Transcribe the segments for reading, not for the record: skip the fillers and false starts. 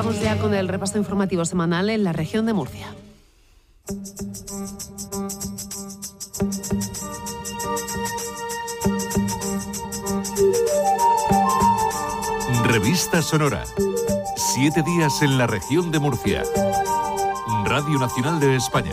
Vamos ya con el repaso informativo semanal en la región de Murcia. Revista Sonora. 7 días en la región de Murcia. Radio Nacional de España.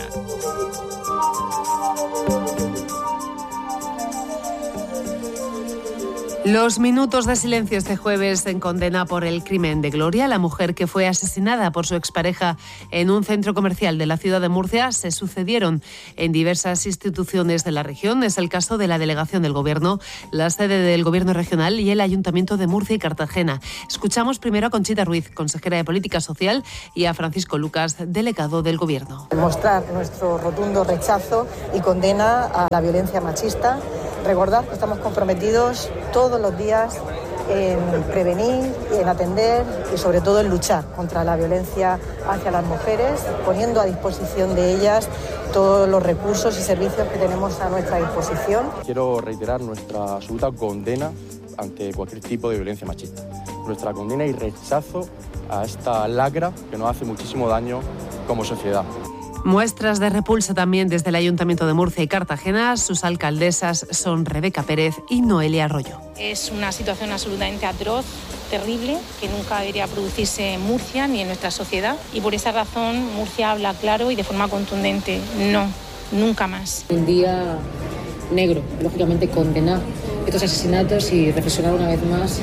Los minutos de silencio este jueves en condena por el crimen de Gloria, la mujer que fue asesinada por su expareja en un centro comercial de la ciudad de Murcia, se sucedieron en diversas instituciones de la región. Es el caso de la delegación del Gobierno, la sede del Gobierno regional y el Ayuntamiento de Murcia y Cartagena. Escuchamos primero a Conchita Ruiz, consejera de Política Social, y a Francisco Lucas, delegado del Gobierno. Mostrar nuestro rotundo rechazo y condena a la violencia machista. Recordar que estamos comprometidos todos los días en prevenir, en atender y sobre todo en luchar contra la violencia hacia las mujeres, poniendo a disposición de ellas todos los recursos y servicios que tenemos a nuestra disposición. Quiero reiterar nuestra absoluta condena ante cualquier tipo de violencia machista. Nuestra condena y rechazo a esta lacra que nos hace muchísimo daño como sociedad. Muestras de repulsa también desde el Ayuntamiento de Murcia y Cartagena. Sus alcaldesas son Rebeca Pérez y Noelia Arroyo. Es una situación absolutamente atroz, terrible, que nunca debería producirse en Murcia ni en nuestra sociedad. Y por esa razón Murcia habla claro y de forma contundente. No, nunca más. Un día negro, lógicamente condenar estos asesinatos y reflexionar una vez más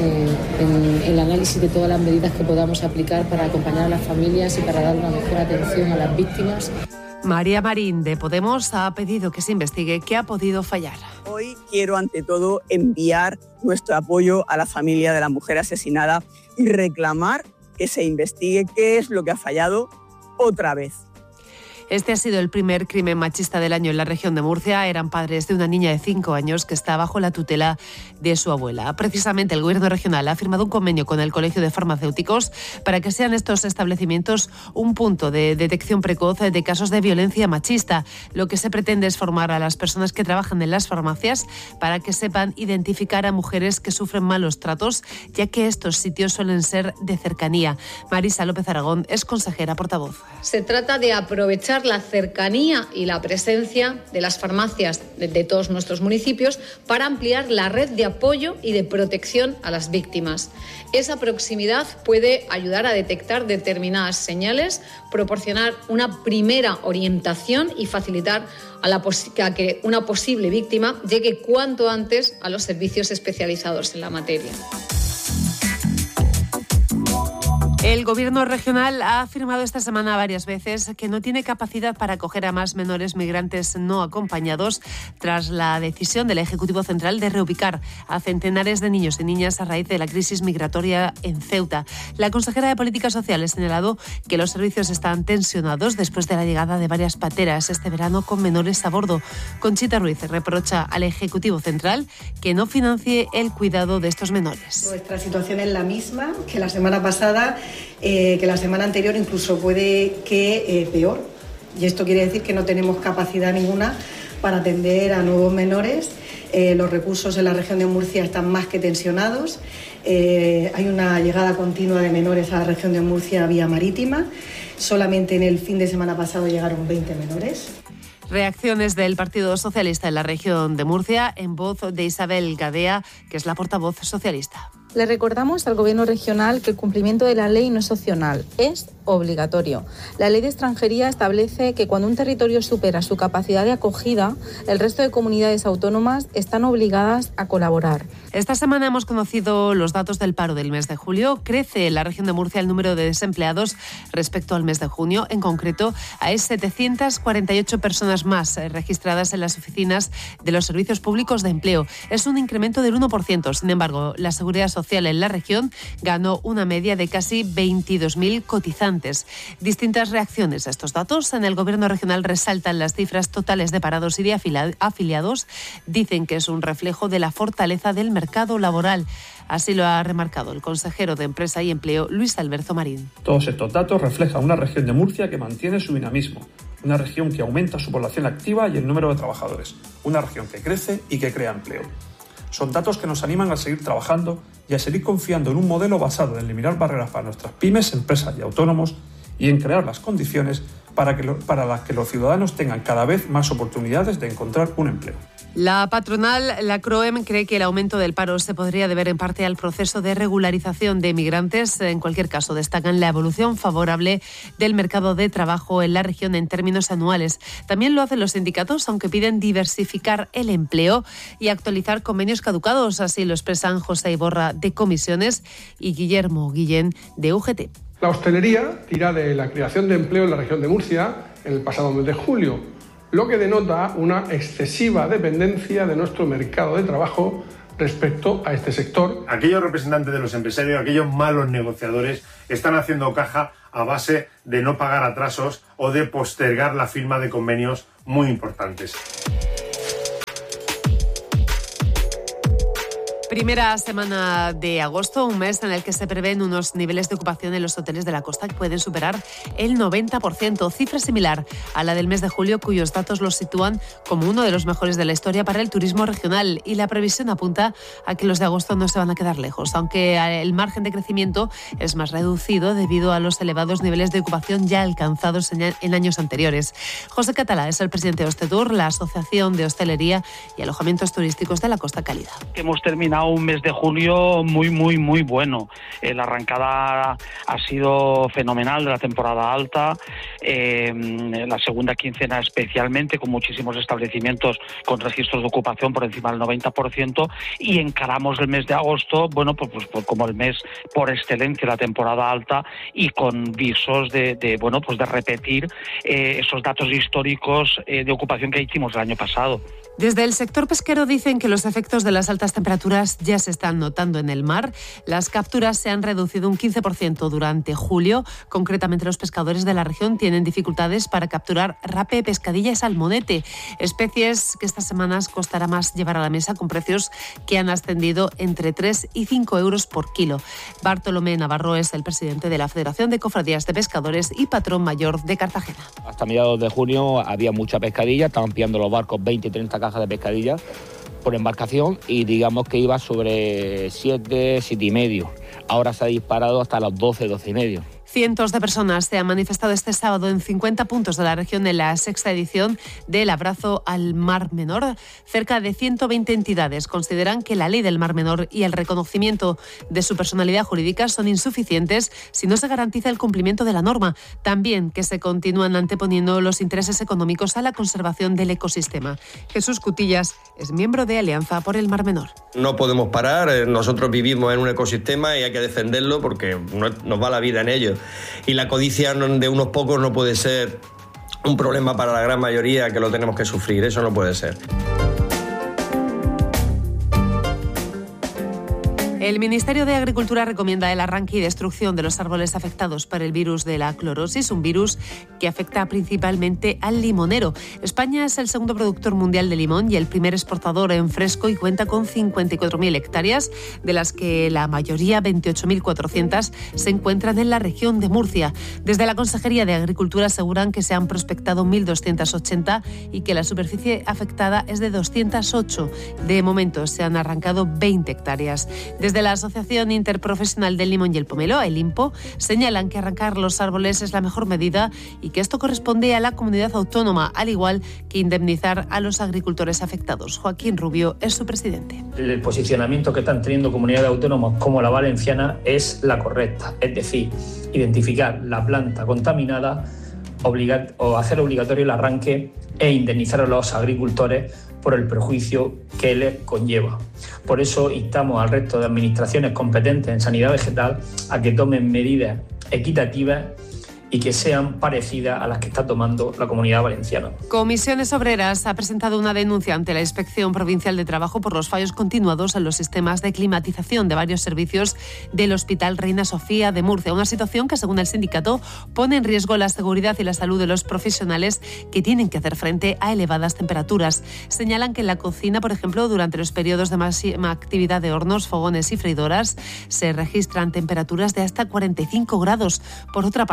en el análisis de todas las medidas que podamos aplicar para acompañar a las familias y para dar una mejor atención a las víctimas. María Marín, de Podemos, ha pedido que se investigue qué ha podido fallar. Hoy quiero, ante todo, enviar nuestro apoyo a la familia de la mujer asesinada y reclamar que se investigue qué es lo que ha fallado otra vez. Este ha sido el primer crimen machista del año en la región de Murcia. Eran padres de una niña de 5 años que está bajo la tutela de su abuela. Precisamente el Gobierno regional ha firmado un convenio con el Colegio de Farmacéuticos para que sean estos establecimientos un punto de detección precoz de casos de violencia machista. Lo que se pretende es formar a las personas que trabajan en las farmacias para que sepan identificar a mujeres que sufren malos tratos, ya que estos sitios suelen ser de cercanía. Marisa López Aragón es consejera portavoz. Se trata de aprovechar la cercanía y la presencia de las farmacias de todos nuestros municipios para ampliar la red de apoyo y de protección a las víctimas. Esa proximidad puede ayudar a detectar determinadas señales, proporcionar una primera orientación y facilitar a que una posible víctima llegue cuanto antes a los servicios especializados en la materia. El Gobierno regional ha afirmado esta semana varias veces que no tiene capacidad para acoger a más menores migrantes no acompañados tras la decisión del Ejecutivo Central de reubicar a centenares de niños y niñas a raíz de la crisis migratoria en Ceuta. La consejera de Políticas Sociales ha señalado que los servicios están tensionados después de la llegada de varias pateras este verano con menores a bordo. Conchita Ruiz reprocha al Ejecutivo Central que no financie el cuidado de estos menores. Nuestra situación es la misma que la semana pasada, que la semana anterior, incluso puede que peor. Y esto quiere decir que no tenemos capacidad ninguna para atender a nuevos menores. Los recursos en la región de Murcia están más que tensionados. Hay una llegada continua de menores a la región de Murcia vía marítima. Solamente en el fin de semana pasado llegaron 20 menores. Reacciones del Partido Socialista en la región de Murcia en voz de Isabel Gadea, que es la portavoz socialista. Le recordamos al Gobierno regional que el cumplimiento de la ley no es opcional, es obligatorio. La Ley de Extranjería establece que cuando un territorio supera su capacidad de acogida, el resto de comunidades autónomas están obligadas a colaborar. Esta semana hemos conocido los datos del paro del mes de julio. Crece en la región de Murcia el número de desempleados respecto al mes de junio. En concreto, hay 748 personas más registradas en las oficinas de los servicios públicos de empleo. Es un incremento del 1%. Sin embargo, la Seguridad Social en la región ganó una media de casi 22.000 cotizantes. Distintas reacciones a estos datos. En el Gobierno regional resaltan las cifras totales de parados y de afiliados. Dicen que es un reflejo de la fortaleza del mercado laboral. Así lo ha remarcado el consejero de Empresa y Empleo, Luis Alberto Marín. Todos estos datos reflejan una región de Murcia que mantiene su dinamismo, una región que aumenta su población activa y el número de trabajadores, una región que crece y que crea empleo. Son datos que nos animan a seguir trabajando y a seguir confiando en un modelo basado en eliminar barreras para nuestras pymes, empresas y autónomos y en crear las condiciones para las que los ciudadanos tengan cada vez más oportunidades de encontrar un empleo. La patronal, la CROEM, cree que el aumento del paro se podría deber en parte al proceso de regularización de migrantes. En cualquier caso, destacan la evolución favorable del mercado de trabajo en la región en términos anuales. También lo hacen los sindicatos, aunque piden diversificar el empleo y actualizar convenios caducados. Así lo expresan José Iborra, de Comisiones, y Guillermo Guillén, de UGT. La hostelería tira de la creación de empleo en la región de Murcia en el pasado mes de julio, lo que denota una excesiva dependencia de nuestro mercado de trabajo respecto a este sector. Aquellos representantes de los empresarios, aquellos malos negociadores, están haciendo caja a base de no pagar atrasos o de postergar la firma de convenios muy importantes. Primera semana de agosto, un mes en el que se prevén unos niveles de ocupación en los hoteles de la costa que pueden superar el 90%, cifra similar a la del mes de julio, cuyos datos los sitúan como uno de los mejores de la historia para el turismo regional. Y la previsión apunta a que los de agosto no se van a quedar lejos, aunque el margen de crecimiento es más reducido debido a los elevados niveles de ocupación ya alcanzados en años anteriores. José Catalá es el presidente de Hostetur, la Asociación de Hostelería y Alojamientos Turísticos de la Costa Cálida. Hemos terminado un mes de julio muy bueno. La arrancada ha sido fenomenal de la temporada alta, la segunda quincena especialmente, con muchísimos establecimientos con registros de ocupación por encima del 90%, y encaramos el mes de agosto, pues como el mes por excelencia de la temporada alta, y con visos de repetir esos datos históricos de ocupación que hicimos el año pasado. Desde el sector pesquero dicen que los efectos de las altas temperaturas ya se están notando en el mar. Las capturas se han reducido un 15% durante julio. Concretamente, los pescadores de la región tienen dificultades para capturar rape, pescadilla y salmonete, especies que estas semanas costará más llevar a la mesa, con precios que han ascendido entre 3 y 5 euros por kilo. Bartolomé Navarro es el presidente de la Federación de Cofradías de Pescadores y patrón mayor de Cartagena. Hasta mediados de junio había mucha pescadilla, estaban pillando los barcos 20 y 30 cajas de pescadilla por embarcación, y digamos que iba sobre 7 y medio. Ahora se ha disparado hasta los 12 y medio. Cientos de personas se han manifestado este sábado en 50 puntos de la región en la sexta edición del Abrazo al Mar Menor. Cerca de 120 entidades consideran que la ley del Mar Menor y el reconocimiento de su personalidad jurídica son insuficientes si no se garantiza el cumplimiento de la norma. También que se continúan anteponiendo los intereses económicos a la conservación del ecosistema. Jesús Cutillas es miembro de Alianza por el Mar Menor. No podemos parar, nosotros vivimos en un ecosistema y hay que defenderlo porque nos va la vida en ello. Y la codicia de unos pocos no puede ser un problema para la gran mayoría, que lo tenemos que sufrir. Eso no puede ser. El Ministerio de Agricultura recomienda el arranque y destrucción de los árboles afectados por el virus de la clorosis, un virus que afecta principalmente al limonero. España es el segundo productor mundial de limón y el primer exportador en fresco, y cuenta con 54.000 hectáreas, de las que la mayoría, 28.400, se encuentran en la región de Murcia. Desde la Consejería de Agricultura aseguran que se han prospectado 1.280 y que la superficie afectada es de 208. De momento se han arrancado 20 hectáreas. Desde la Asociación Interprofesional del Limón y el Pomelo, el INPO, señalan que arrancar los árboles es la mejor medida y que esto corresponde a la comunidad autónoma, al igual que indemnizar a los agricultores afectados. Joaquín Rubio es su presidente. El posicionamiento que están teniendo comunidades autónomas como la valenciana es la correcta, es decir, identificar la planta contaminada, o hacer obligatorio el arranque e indemnizar a los agricultores por el perjuicio que les conlleva. Por eso instamos al resto de administraciones competentes en sanidad vegetal a que tomen medidas equitativas y que sean parecidas a las que está tomando la Comunidad Valenciana. Comisiones Obreras ha presentado una denuncia ante la Inspección Provincial de Trabajo por los fallos continuados en los sistemas de climatización de varios servicios del Hospital Reina Sofía de Murcia. Una situación que, según el sindicato, pone en riesgo la seguridad y la salud de los profesionales que tienen que hacer frente a elevadas temperaturas. Señalan que en la cocina, por ejemplo, durante los periodos de máxima actividad de hornos, fogones y freidoras, se registran temperaturas de hasta 45 grados. Por otra parte, los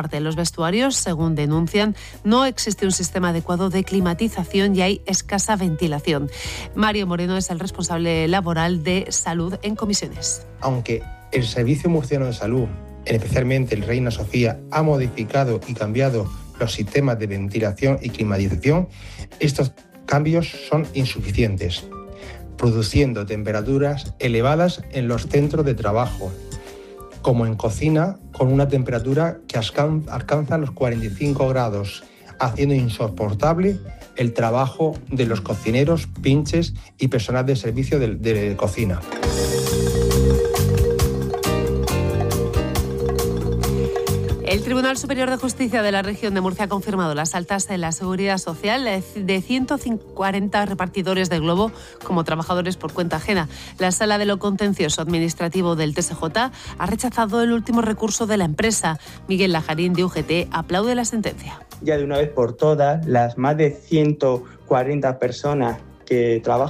vestuarios, según denuncian, no existe un sistema adecuado de climatización y hay escasa ventilación. Mario Moreno es el responsable laboral de salud en Comisiones. Aunque el Servicio Murciano de Salud, especialmente el Reina Sofía, ha modificado y cambiado los sistemas de ventilación y climatización, estos cambios son insuficientes, produciendo temperaturas elevadas en los centros de trabajo, como en cocina, con una temperatura que alcanza los 45 grados, haciendo insoportable el trabajo de los cocineros, pinches y personal de servicio de cocina. El Tribunal Superior de Justicia de la Región de Murcia ha confirmado las altas en la Seguridad Social de 140 repartidores de Globo como trabajadores por cuenta ajena. La Sala de lo Contencioso Administrativo del TSJ ha rechazado el último recurso de la empresa. Miguel Lajarín, de UGT, aplaude la sentencia. Ya de una vez por todas, las más de 140 personas que trabajan